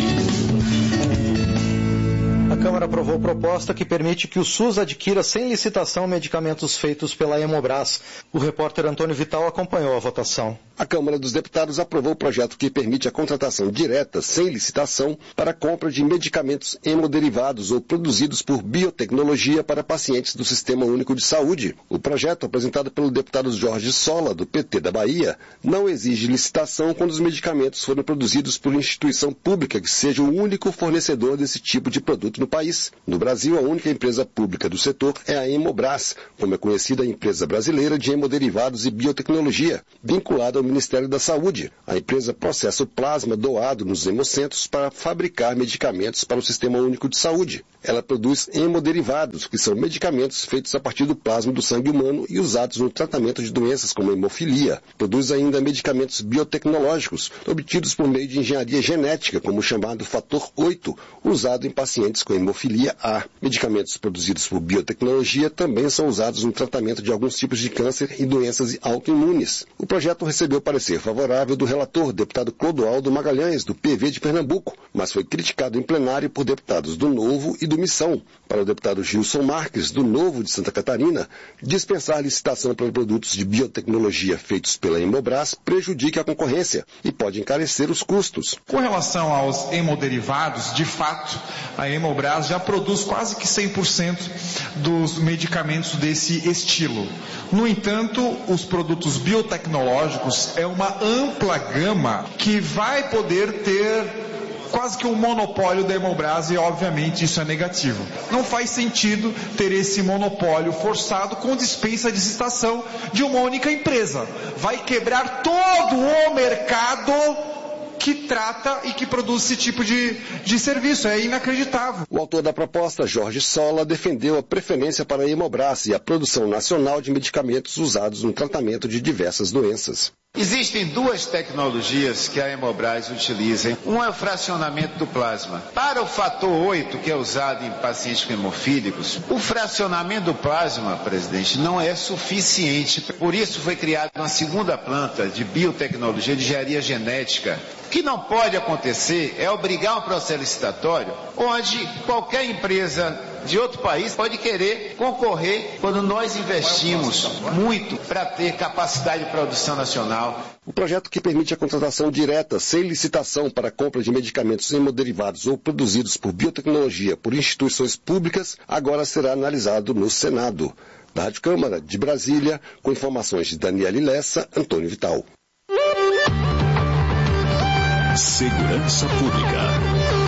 Speaker 11: A Câmara aprovou proposta que permite que o SUS adquira sem licitação medicamentos feitos pela Hemobras. O repórter Antônio Vital acompanhou a votação.
Speaker 17: A Câmara dos Deputados aprovou o projeto que permite a contratação direta, sem licitação, para a compra de medicamentos hemoderivados ou produzidos por biotecnologia para pacientes do Sistema Único de Saúde. O projeto, apresentado pelo deputado Jorge Sola, do P T da Bahia, não exige licitação quando os medicamentos forem produzidos por instituição pública que seja o único fornecedor desse tipo de produto no país. No Brasil, a única empresa pública do setor é a Hemobras, como é conhecida a empresa brasileira de hemoderivados e biotecnologia, vinculada ao Ministério da Saúde. A empresa processa o plasma doado nos hemocentros para fabricar medicamentos para o Sistema Único de Saúde. Ela produz hemoderivados, que são medicamentos feitos a partir do plasma do sangue humano e usados no tratamento de doenças como a hemofilia. Produz ainda medicamentos biotecnológicos, obtidos por meio de engenharia genética, como o chamado fator oito, usado em pacientes com hemofilia A. Medicamentos produzidos por biotecnologia também são usados no tratamento de alguns tipos de câncer e doenças autoimunes. O projeto recebeu parecer favorável do relator, deputado Clodoaldo Magalhães, do P V de Pernambuco, mas foi criticado em plenário por deputados do Novo e do Missão. Para o deputado Gilson Marques, do Novo de Santa Catarina, dispensar licitação para produtos de biotecnologia feitos pela Hemobras prejudica a concorrência e pode encarecer os custos.
Speaker 18: Com relação aos hemoderivados, de fato, a Hemobras já produz quase que cem por cento dos medicamentos desse estilo. No entanto, os produtos biotecnológicos é uma ampla gama que vai poder ter quase que um monopólio da Hemobras e, obviamente, isso é negativo. Não faz sentido ter esse monopólio forçado com dispensa de licitação de uma única empresa. Vai quebrar todo o mercado que trata e que produz esse tipo de, de serviço. É inacreditável.
Speaker 17: O autor da proposta, Jorge Sola, defendeu a preferência para a Hemobras e a produção nacional de medicamentos usados no tratamento de diversas doenças.
Speaker 19: Existem duas tecnologias que a Hemobras utiliza. Um é o fracionamento do plasma. Para o fator oito, que é usado em pacientes hemofílicos, o fracionamento do plasma, presidente, não é suficiente. Por isso foi criada uma segunda planta de biotecnologia, de engenharia genética. O que não pode acontecer é obrigar um processo licitatório onde qualquer empresa de outro país pode querer concorrer quando nós investimos muito para ter capacidade de produção nacional.
Speaker 17: O projeto que permite a contratação direta, sem licitação, para a compra de medicamentos hemoderivados ou produzidos por biotecnologia por instituições públicas, agora será analisado no Senado. Da Rádio Câmara de Brasília, com informações de Daniele Lessa, Antônio Vital.
Speaker 21: Segurança Pública.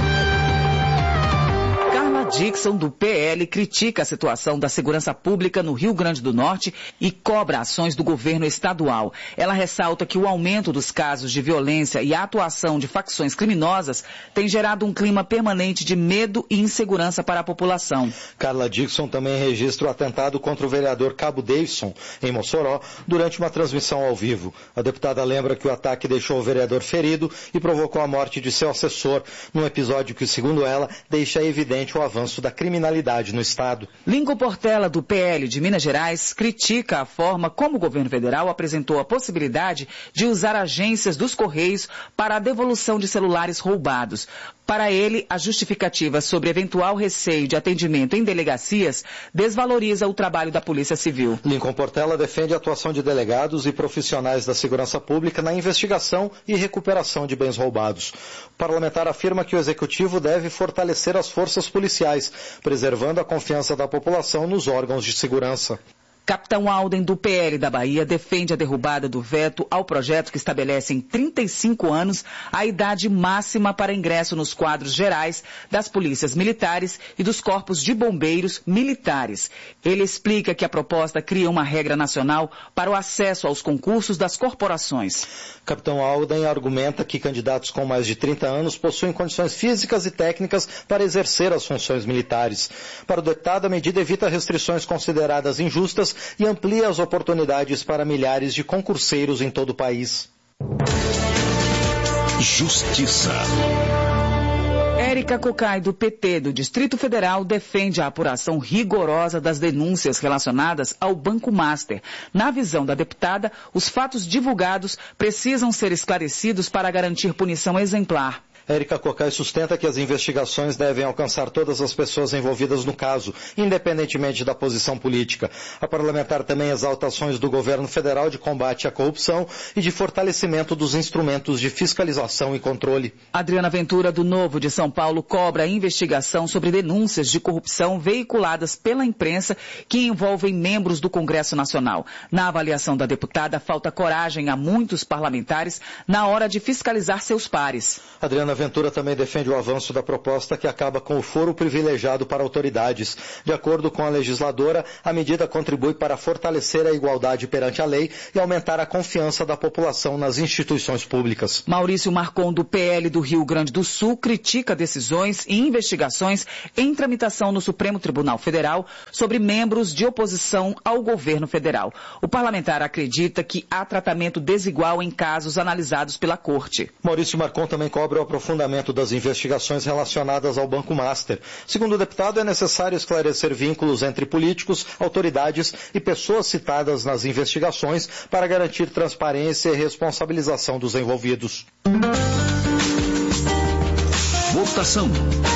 Speaker 2: Dixon, do P L, critica a situação da segurança pública no Rio Grande do Norte e cobra ações do governo estadual. Ela ressalta que o aumento dos casos de violência e a atuação de facções criminosas tem gerado um clima permanente de medo e insegurança para a população.
Speaker 11: Carla Dixon também registra o atentado contra o vereador Cabo Davidson, em Mossoró, durante uma transmissão ao vivo. A deputada lembra que o ataque deixou o vereador ferido e provocou a morte de seu assessor, num episódio que, segundo ela, deixa evidente o avanço da criminalidade no estado.
Speaker 2: Lincoln Portela, do P L de Minas Gerais, critica a forma como o governo federal apresentou a possibilidade de usar agências dos Correios para a devolução de celulares roubados. Para ele, a justificativa sobre eventual receio de atendimento em delegacias desvaloriza o trabalho da Polícia Civil.
Speaker 11: Lincoln Portela defende a atuação de delegados e profissionais da segurança pública na investigação e recuperação de bens roubados. O parlamentar afirma que o Executivo deve fortalecer as forças policiais, preservando a confiança da população nos órgãos de segurança.
Speaker 2: Capitão Alden, do P L da Bahia, defende a derrubada do veto ao projeto que estabelece em trinta e cinco anos a idade máxima para ingresso nos quadros gerais das polícias militares e dos corpos de bombeiros militares. Ele explica que a proposta cria uma regra nacional para o acesso aos concursos das corporações.
Speaker 11: Capitão Alden argumenta que candidatos com mais de trinta anos possuem condições físicas e técnicas para exercer as funções militares. Para o deputado, a medida evita restrições consideradas injustas e amplia as oportunidades para milhares de concurseiros em todo o país.
Speaker 21: Justiça.
Speaker 2: Érica Cocai, do P T do Distrito Federal, defende a apuração rigorosa das denúncias relacionadas ao Banco Master. Na visão da deputada, os fatos divulgados precisam ser esclarecidos para garantir punição exemplar.
Speaker 11: Érica Cocai sustenta que as investigações devem alcançar todas as pessoas envolvidas no caso, independentemente da posição política. A parlamentar também exalta ações do governo federal de combate à corrupção e de fortalecimento dos instrumentos de fiscalização e controle.
Speaker 2: Adriana Ventura, do Novo de São Paulo, cobra a investigação sobre denúncias de corrupção veiculadas pela imprensa que envolvem membros do Congresso Nacional. Na avaliação da deputada, falta coragem a muitos parlamentares na hora de fiscalizar seus pares.
Speaker 11: Adriana Ventura também defende o avanço da proposta que acaba com o foro privilegiado para autoridades. De acordo com a legisladora, a medida contribui para fortalecer a igualdade perante a lei e aumentar a confiança da população nas instituições públicas.
Speaker 2: Maurício Marcon, do P L do Rio Grande do Sul, critica decisões e investigações em tramitação no Supremo Tribunal Federal sobre membros de oposição ao governo federal. O parlamentar acredita que há tratamento desigual em casos analisados pela Corte.
Speaker 11: Maurício Marcon também cobra o aprofundamento das investigações relacionadas ao Banco Master. Segundo o deputado, é necessário esclarecer vínculos entre políticos, autoridades e pessoas citadas nas investigações para garantir transparência e responsabilização dos envolvidos.
Speaker 21: Votação.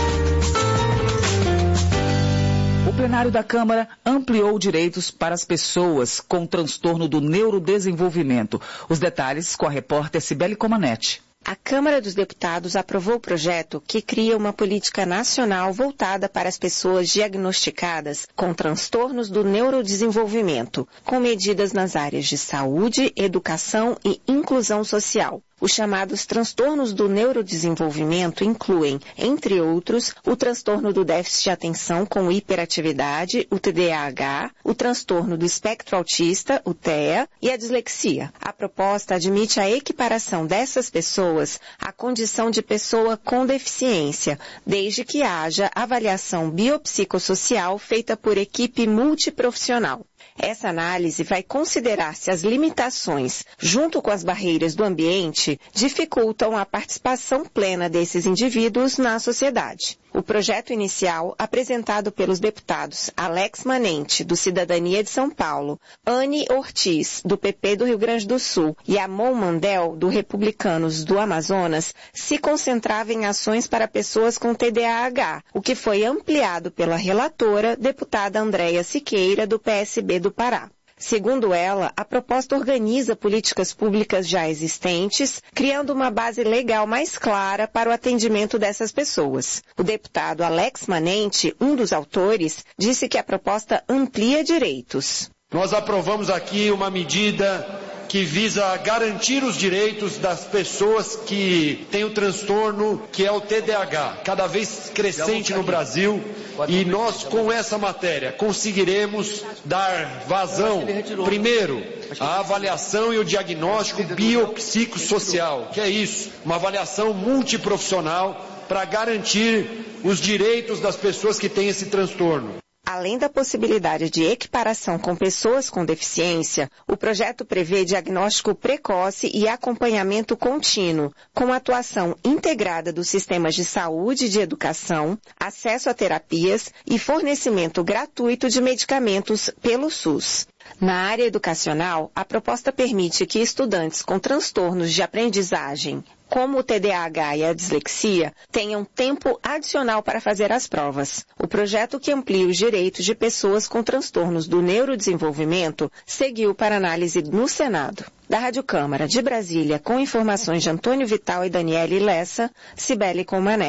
Speaker 2: O plenário da Câmara ampliou direitos para as pessoas com transtorno do neurodesenvolvimento. Os detalhes com a repórter Cibele Comanete.
Speaker 20: A Câmara dos Deputados aprovou o projeto que cria uma política nacional voltada para as pessoas diagnosticadas com transtornos do neurodesenvolvimento, com medidas nas áreas de saúde, educação e inclusão social. Os chamados transtornos do neurodesenvolvimento incluem, entre outros, o transtorno do déficit de atenção com hiperatividade, o T D A H, o transtorno do espectro autista, o T E A, e a dislexia. A proposta admite a equiparação dessas pessoas à condição de pessoa com deficiência, desde que haja avaliação biopsicossocial feita por equipe multiprofissional. Essa análise vai considerar se as limitações, junto com as barreiras do ambiente, dificultam a participação plena desses indivíduos na sociedade. O projeto inicial, apresentado pelos deputados Alex Manente, do Cidadania de São Paulo, Anne Ortiz, do P P do Rio Grande do Sul, e Amon Mandel, do Republicanos do Amazonas, se concentrava em ações para pessoas com T D A H, o que foi ampliado pela relatora, deputada Andréia Siqueira, do P S B do Pará. Segundo ela, a proposta organiza políticas públicas já existentes, criando uma base legal mais clara para o atendimento dessas pessoas. O deputado Alex Manente, um dos autores, disse que a proposta amplia direitos.
Speaker 22: Nós aprovamos aqui uma medida que visa garantir os direitos das pessoas que têm o transtorno que é o T D A H, cada vez crescente no Brasil, e nós com essa matéria conseguiremos dar vazão, primeiro, à avaliação e o diagnóstico biopsicossocial, que é isso, uma avaliação multiprofissional para garantir os direitos das pessoas que têm esse transtorno.
Speaker 20: Além da possibilidade de equiparação com pessoas com deficiência, o projeto prevê diagnóstico precoce e acompanhamento contínuo, com atuação integrada dos sistemas de saúde e de educação, acesso a terapias e fornecimento gratuito de medicamentos pelo SUS. Na área educacional, a proposta permite que estudantes com transtornos de aprendizagem, como o T D A H e a dislexia, tenham tempo adicional para fazer as provas. O projeto que amplia os direitos de pessoas com transtornos do neurodesenvolvimento seguiu para análise no Senado. Da Rádio Câmara de Brasília, com informações de Antônio Vital e Daniele Lessa, Cibele Comanete.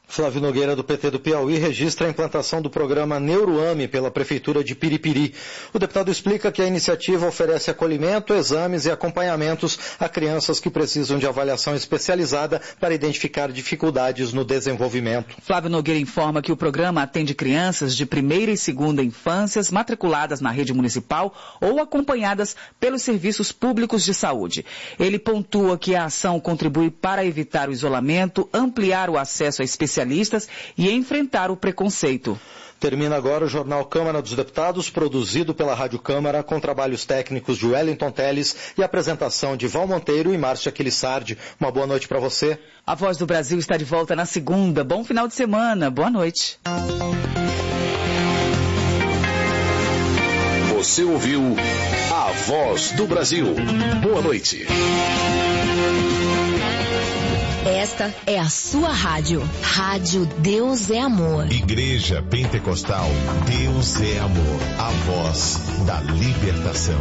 Speaker 11: Flávio Nogueira, do P T do Piauí, registra a implantação do programa Neuroame pela Prefeitura de Piripiri. O deputado explica que a iniciativa oferece acolhimento, exames e acompanhamentos a crianças que precisam de avaliação especializada para identificar dificuldades no desenvolvimento.
Speaker 2: Flávio Nogueira informa que o programa atende crianças de primeira e segunda infâncias matriculadas na rede municipal ou acompanhadas pelos serviços públicos de saúde. Ele pontua que a ação contribui para evitar o isolamento, ampliar o acesso a especialistas e enfrentar o preconceito.
Speaker 11: Termina agora o Jornal Câmara dos Deputados, produzido pela Rádio Câmara, com trabalhos técnicos de Wellington Teles e apresentação de Val Monteiro e Márcia Aquilissardi. Uma boa noite para você.
Speaker 2: A Voz do Brasil está de volta na segunda. Bom final de semana. Boa noite.
Speaker 21: Você ouviu A Voz do Brasil. Boa noite.
Speaker 3: Esta é a sua rádio. Rádio Deus é Amor.
Speaker 21: Igreja Pentecostal Deus é Amor. A voz da libertação.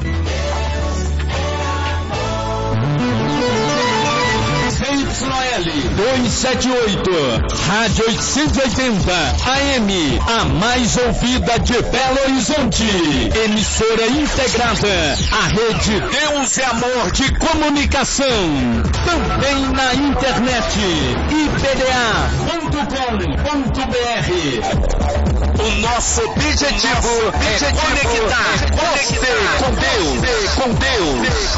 Speaker 5: Y L duzentos e setenta e oito, Rádio oitocentos e oitenta, A M, a mais ouvida de Belo Horizonte. Emissora integrada, a rede Deus é Amor de comunicação. Também na internet, i p d a ponto com ponto b r. O nosso objetivo, objetivo é conectar você com Deus, com Deus.